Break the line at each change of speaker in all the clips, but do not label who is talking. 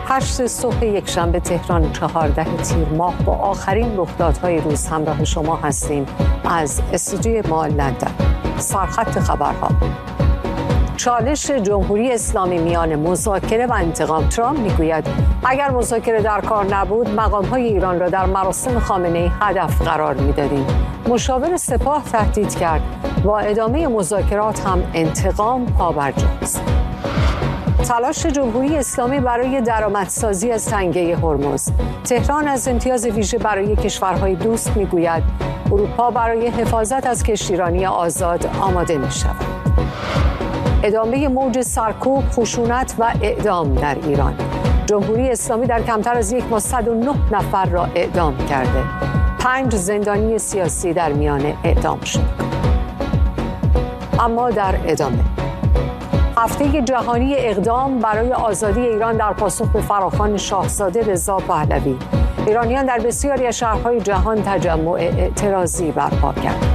8 صبح یکشنبه تهران 14 تیر ماه با آخرین رخدادهای روز همراه شما هستیم از استودیوی ما لندن. سرخط خبرها: چالش جمهوری اسلامی میان مذاکره و انتقام. ترامپ میگوید اگر مذاکره در کار نبود مقام‌های ایران را در مراسم خامنه‌ای هدف قرار میدادیم. مشاور سپاه تهدید کرد با ادامه مذاکرات هم انتقام پابرجاست. تلاش جمهوری اسلامی برای درآمدسازی از تنگه هرمز. تهران از امتیاز ویژه برای کشورهای دوست میگوید اروپا برای حفاظت از کشتیرانی آزاد آماده میشود. ادامه موج سرکوب، خشونت و اعدام در ایران. جمهوری اسلامی در کمتر از یک ماه 109 نفر را اعدام کرده. 5 زندانی سیاسی در میان اعدام شد. اما در ادامه هفته جهانی اقدام برای آزادی ایران در پاسخ به فراخوان شاهزاده رضا پهلوی. ایرانیان در بسیاری از شهرهای جهان تجمع اعتراضی برپا کردند.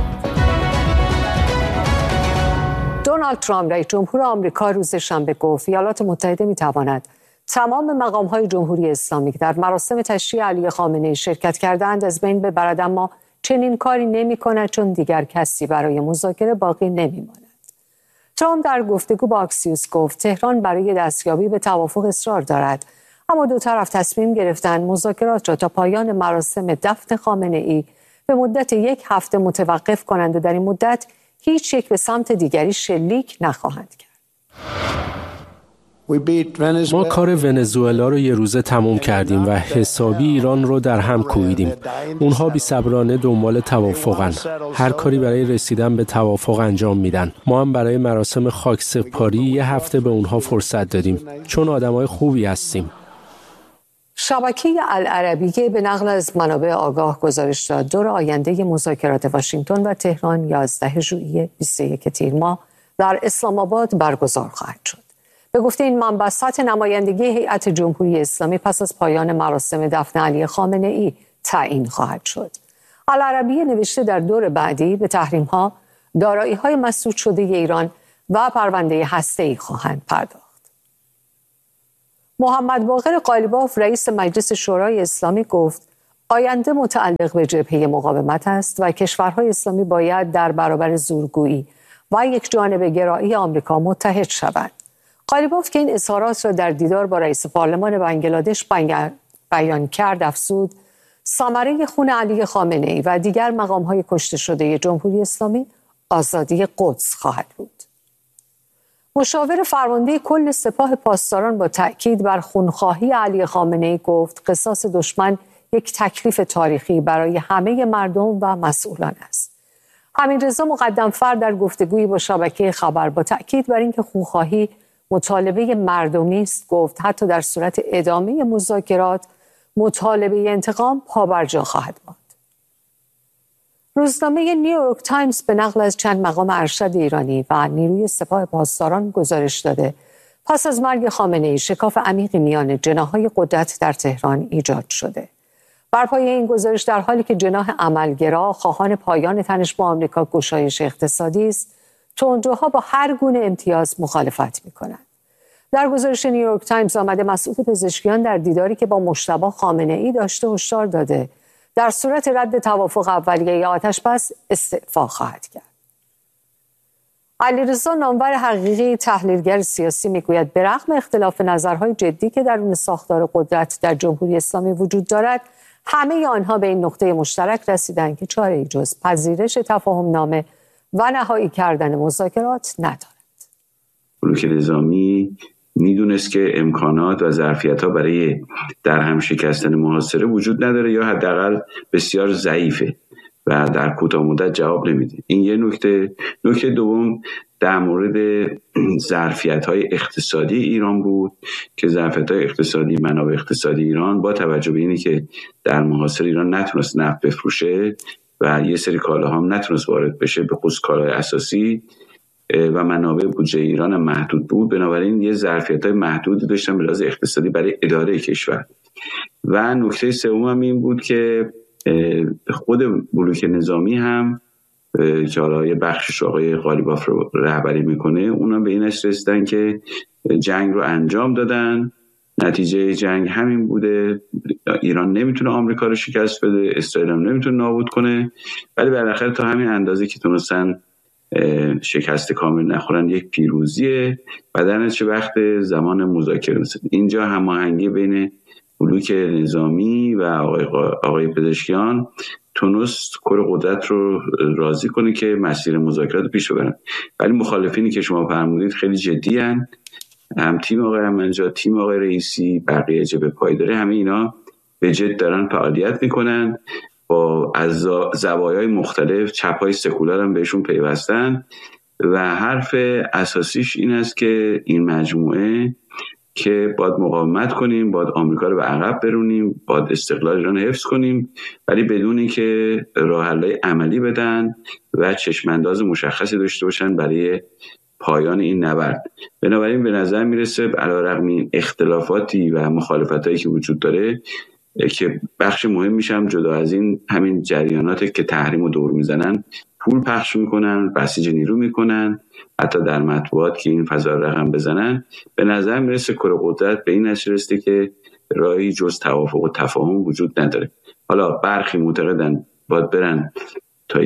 دونالد ترامپ رئیس جمهور آمریکا روز شنبه گفت ایالات متحده می‌تواند تمام مقام‌های جمهوری اسلامی که در مراسم تشییع علی خامنه‌ای شرکت کردند از بین ببرد، اما چنین کاری نمی‌کند چون دیگر کسی برای مذاکره باقی نمی‌ماند. ترامپ در گفتگو با اکسیوس گفت تهران برای دستیابی به توافق اصرار دارد، اما دو طرف تصمیم گرفتند مذاکرات را تا پایان مراسم دفن خامنه‌ای به مدت 1 هفته متوقف کنند و در این مدت هیچ یک به سمت دیگری شلیک نخواهند کرد.
ما کار ونزوئلا رو یه روزه تموم کردیم و حسابی ایران رو در هم کوبیدیم. اونها بی‌صبرانه دنبال توافقن. هر کاری برای رسیدن به توافق انجام میدن. ما هم برای مراسم خاکسپاری 1 هفته به اونها فرصت دادیم چون آدمای خوبی هستیم.
شبکه العربیه به نقل از منابع آگاه گزارش داد دور آینده مذاکرات واشنگتن و تهران 11 ژوئیه 21 تیر ماه در اسلام آباد برگزار خواهد شد. به گفته این منبع سطح نمایندگی هیئت جمهوری اسلامی پس از پایان مراسم دفن علی خامنه‌ای تعیین خواهد شد. العربیه نوشته در دور بعدی به تحریم‌ها، دارایی‌های مسدود شده ایران و پرونده هسته‌ای خواهند پرداخت. محمد باقر قالیباف رئیس مجلس شورای اسلامی گفت آینده متعلق به جبهه مقاومت است و کشورهای اسلامی باید در برابر زورگویی و یک جانبه گرایی آمریکا متحد شوند. قالیباف که این اظهارات را در دیدار با رئیس پارلمان بنگلادش بیان کرد افزود ثمره خون علی خامنه‌ای و دیگر مقام‌های کشته شده جمهوری اسلامی آزادی قدس خواهد بود. مشاور فرمانده کل سپاه پاسداران با تأکید بر خونخواهی علی خامنه‌ای گفت قصاص دشمن یک تکلیف تاریخی برای همه مردم و مسئولان است. حمیدرضا مقدم‌فر در گفتگویی با شبکه خبر با تأکید بر اینکه خونخواهی مطالبه مردمی است گفت حتی در صورت ادامه مذاکرات مطالبه انتقام پابرجا خواهد ماند. روزنامه نیویورک تایمز به نقل از چند مقام ارشد ایرانی و نیروی سپاه پاسداران گزارش داده پس از مرگ خامنه‌ای شکاف عمیقی میان جناح‌های قدرت در تهران ایجاد شده. بر پایه این گزارش در حالی که جناح عملگرا خواهان پایان تنش با آمریکا گشایش اقتصادی است، تندروها با هر گونه امتیاز مخالفت می‌کنند. در گزارش نیویورک تایمز آمده مسئول پزشکیان در دیداری که با مجتبی خامنه‌ای داشته هشدار داده در صورت رد توافق اولیه آتش بس استعفا خواهد کرد. علیرضا نامور حقیقی تحلیلگر سیاسی میگوید به رغم اختلاف نظرهای جدی که درون ساختار قدرت در جمهوری اسلامی وجود دارد، همه آنها به این نقطه مشترک رسیدند که چاره‌ای جز پذیرش تفاهم‌نامه و نهایی کردن مذاکرات ندارد.
بلوک نظامی میدونست که امکانات و ظرفیت‌ها برای درهم شکستن محاصره وجود نداره یا حداقل بسیار ضعیفه و در کوتاه مدت جواب نمیده. این یه نکته دوم در مورد ظرفیت‌های اقتصادی ایران بود که ظرفیت‌های اقتصادی منابع اقتصادی ایران با توجه به اینی که در محاصره ایران نتونست نفت بفروشه و یه سری کالاها هم نتونست وارد بشه به خصوص کالای اساسی و منابع بودجه ایران هم محدود بود، بنابراین یه ظرفیت‌های محدودی داشتن به لحاظ اقتصادی برای اداره کشور. و نکته سوم هم این بود که خود بلوک نظامی هم که حالا یه بخشش آقای قالیباف رو رهبری میکنه، اونا به این رسیدن که جنگ رو انجام دادن نتیجه جنگ همین بوده. ایران نمیتونه آمریکا رو شکست بده، اسرائیل هم نمیتونه نابود کنه، ولی بالاخره تا همین اندازه که تونستن شکست کامل نخورن یک پیروزیه و در نتیجه وقت زمان مذاکره رسید. اینجا هماهنگی بین بلوک نظامی و آقای پزشکیان تونست کل قدرت رو راضی کنه که مسیر مذاکرات پیش ببرن، ولی مخالفینی که شما فرمودید خیلی جدی هن. هم تیم آقای رحمت‌نژاد، تیم آقای رئیسی، بقیه جبهه پایداری، همه اینا به جد دارن فعالیت میکنن، با از زوایای مختلف، چپ‌های سکولار هم بهشون پیوستن و حرف اساسیش این است که این مجموعه که باید مقاومت کنیم، باید آمریکا رو به عقب برونیم، باید استقلال ایران حفظ کنیم، ولی بدون اینکه راه حل‌های عملی بدن و چشم‌انداز مشخصی داشته باشن برای پایان این نبرد. بنابراین به نظر میرسه علیرغم این اختلافاتی و مخالفتایی که وجود داره که بخش مهم میشم جدا از این همین جریاناتی که تحریم و دور میزنن، پول پخش میکنن، بسیج نیرو میکنن، حتی در مطبوعات که این فضا رقم بزنن، به نظر میرسه کره قدرت به این نتیجه رسیده که راهی جز توافق و تفاهم وجود نداره. حالا برخی معتقدن باید برن تا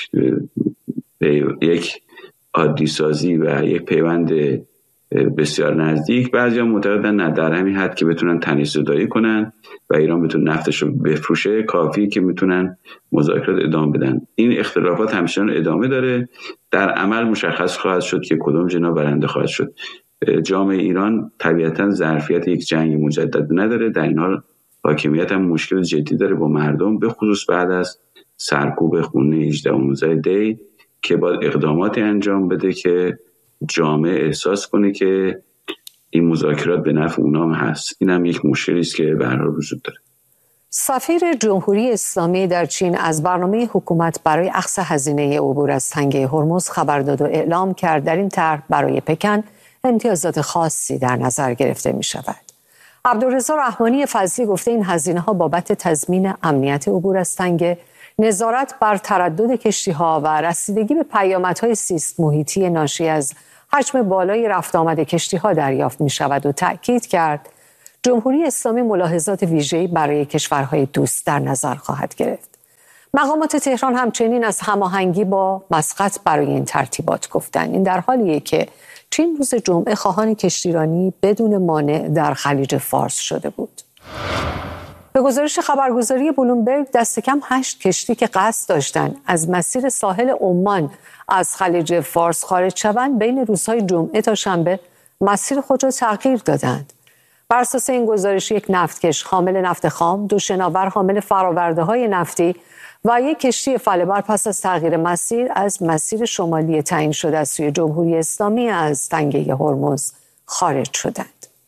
یک عادی سازی و یک پیوند بسیار نزدیک، بعضیا معتقدن نه، در همین حد که بتونن تنش زدایی کنن و ایران بتونه نفتش رو بفروشه کافی که میتونن مذاکرات ادامه بدن. این اختلافات همچنان ادامه داره، در عمل مشخص خواهد شد که کدوم جنا برنده خواهد شد. جامعه ایران طبیعتا ظرفیت یک جنگ مجدد نداره، در این حال حاکمیت هم مشکل جدی داره با مردم، به خصوص بعد از سرکوب خونه 18 و 19 دی که باید اقداماتی انجام بده که جامعه احساس کنه که این مذاکرات به نفع اونام هست. این هم یک مشکلی است که به هر حال وجود داره.
سفیر جمهوری اسلامی در چین از برنامه حکومت برای اخذ هزینه عبور از تنگه هرمز خبر داد و اعلام کرد در این طرح برای پکن امتیازات خاصی در نظر گرفته می شود. عبدالرضا رحمانی فضلی گفته این هزینه ها بابت تضمین امنیت عبور از تنگه، نظارت بر تردد کشتی‌ها و رسیدگی به پیامدهای زیست محیطی ناشی از حجم بالای رفت آمد کشتی‌ها دریافت می‌شود و تأکید کرد جمهوری اسلامی ملاحظات ویژه‌ای برای کشورهای دوست در نظر خواهد گرفت. مقامات تهران همچنین از هماهنگی با مسقط برای این ترتیبات گفتند. این در حالیه که چین روز جمعه خواهان کشتیرانی بدون مانع در خلیج فارس شده بود. به گزارش خبرگزاری بلومبرگ دست کم 8 کشتی که قصد داشتند از مسیر ساحل عمان از خلیج فارس خارج شوند بین روزهای جمعه تا شنبه مسیر خود را تغییر دادند. بر اساس این گزارش یک نفتکش حامل نفت خام، 2 شناور حامل فرآورده‌های نفتی و یک کشتی فله‌بر پس از تغییر مسیر از مسیر شمالی تعیین شده از سوی جمهوری اسلامی از تنگه هرمز خارج شدند.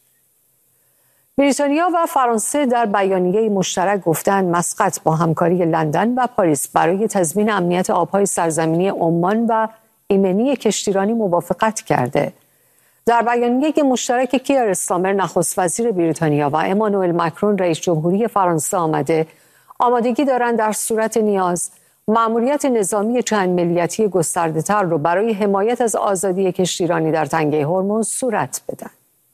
بریتانیا و فرانسه در بیانیه مشترک گفتند مسقط با همکاری لندن و پاریس برای تضمین امنیت آبهای سرزمینی عمان و ایمنی کشتیرانی موافقت کرده. در بیانیه مشترک کیر استارمر نخست وزیر بریتانیا و امانوئل مکرون رئیس جمهوری فرانسه آمادگی دارند در صورت نیاز مأموریت نظامی چند ملیتی گسترده‌تر را برای حمایت از آزادی کشتیرانی در تنگه هرمز صورت بدن.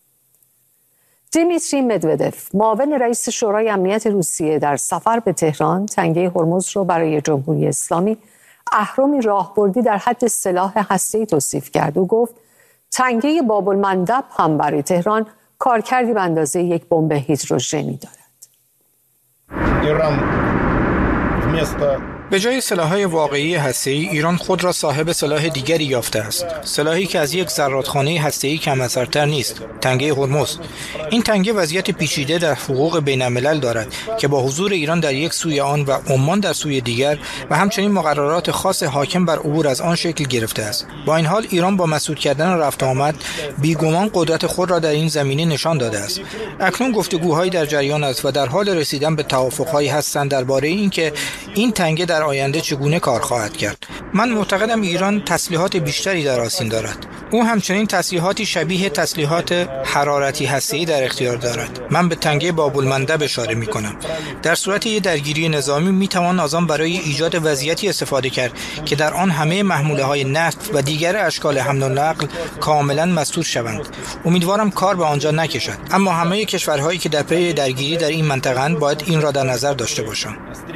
دیمیتری مدودف، معاون رئیس شورای امنیت روسیه در سفر به تهران، تنگه هرمز را برای جمهوری اسلامی اهرمی راهبردی در حد سلاح هسته‌ای توصیف کرد و گفت تنگه باب‌المندب هم برای تهران کارکردی به اندازه یک بمب هیدروژنی دارد.
به جای سلاح‌های واقعی هسته‌ای، ایران خود را صاحب سلاح دیگری یافته است. سلاحی که از یک زرادخانه هسته‌ای کم اثرتر نیست، تنگه هرمز. این تنگه وضعیت پیچیده در حقوق بین‌الملل دارد که با حضور ایران در یک سوی آن و عمان در سوی دیگر و همچنین مقررات خاص حاکم بر عبور از آن شکل گرفته است. با این حال ایران با مسدود کردن رفت آمد بیگمان قدرت خود را در این زمینه نشان داده است. اکنون گفتگوهایی در جریان است و در حال رسیدن به توافق‌هایی هستند درباره اینکه این تنگه در آینده چگونه کار خواهد کرد. من معتقدم ایران تسلیحات بیشتری در آستین دارد. او همچنین تسلیحاتی شبیه تسلیحات حرارتی هسته‌ای در اختیار دارد. من به تنگه باب المندب اشاره می‌کنم. در صورت یک درگیری نظامی می‌توان از آن برای ایجاد وضعیتی استفاده کرد که در آن همه محموله‌های نفت و دیگر اشکال حمل و نقل کاملاً مسدود شوند. امیدوارم کار به آنجا نکشد، اما همه کشورهایی که در پی درگیری در این منطقه‌اند باید این را در نظر داشته باشند.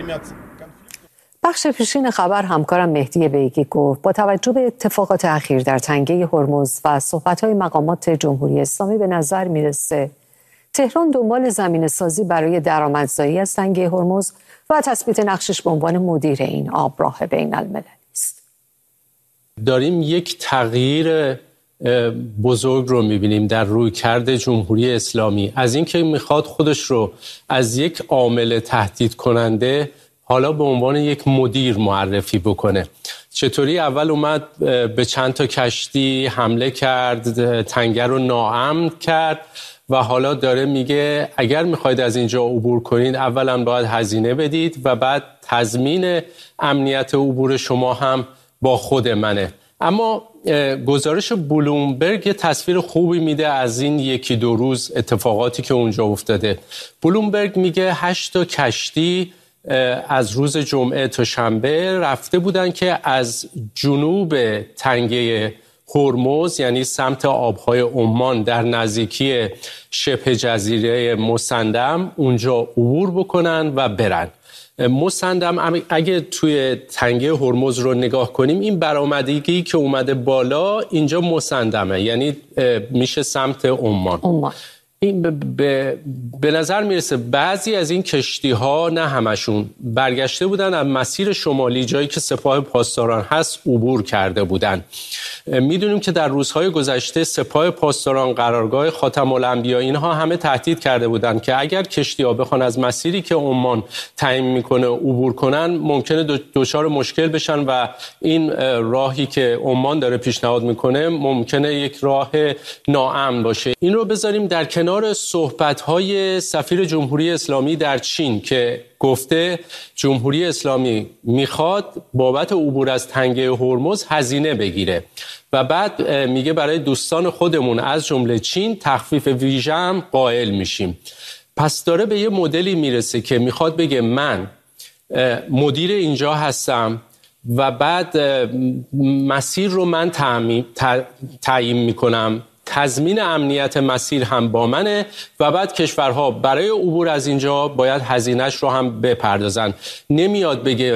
بخش پیشین خبر همکارم مهدی بیگی گفت با توجه به اتفاقات اخیر در تنگه هرمز و صحبت‌های مقامات جمهوری اسلامی به نظر میرسه تهران دنبال زمینه‌سازی برای درآمدزایی از تنگه هرمز و تثبیت نقشش به عنوان مدیر این آبراه بین‌المللی است.
داریم یک تغییر بزرگ رو می‌بینیم در رویکرد جمهوری اسلامی، از اینکه میخواد خودش رو از یک عامل تهدید کننده حالا به عنوان یک مدیر معرفی بکنه. چطوری اول اومد به چند تا کشتی حمله کرد، تنگه رو ناامن کرد و حالا داره میگه اگر میخواید از اینجا عبور کنید اولا باید هزینه بدید و بعد تضمین امنیت عبور شما هم با خود منه. اما گزارش بلومبرگ یه تصویر خوبی میده از این یکی دو روز اتفاقاتی که اونجا افتاده. بلومبرگ میگه 8 تا کشتی از روز جمعه تا شنبه رفته بودن که از جنوب تنگه هرمز یعنی سمت آبهای عمان در نزدیکی شبه جزیره مسندم اونجا عبور بکنن و برن. مسندم اگه توی تنگه هرمز رو نگاه کنیم این برآمدگی که اومده بالا اینجا مسندمه، یعنی میشه سمت عمان. این به نظر میرسه بعضی از این کشتی ها، نه همشون، برگشته بودن از مسیر شمالی جایی که سپاه پاسداران هست عبور کرده بودن. میدونیم که در روزهای گذشته سپاه پاسداران، قرارگاه خاتم الانبیا، اینها همه تهدید کرده بودن که اگر کشتی ها بخوان از مسیری که عمان تعیین میکنه عبور کنن ممکنه دچار مشکل بشن و این راهی که عمان داره پیشنهاد میکنه ممکنه یک راه ناامن باشه. این رو بذاریم در کنار صحبت‌های سفیر جمهوری اسلامی در چین که گفته جمهوری اسلامی میخواد بابت عبور از تنگه هرمز هزینه بگیره و بعد میگه برای دوستان خودمون از جمله چین تخفیف ویژه هم قائل میشیم. پس داره به یه مدلی میرسه که میخواد بگه من مدیر اینجا هستم و بعد مسیر رو من تعیین میکنم، تضمین امنیت مسیر هم با منه و بعد کشورها برای عبور از اینجا باید هزینه‌اش رو هم بپردازن. نمیاد بگه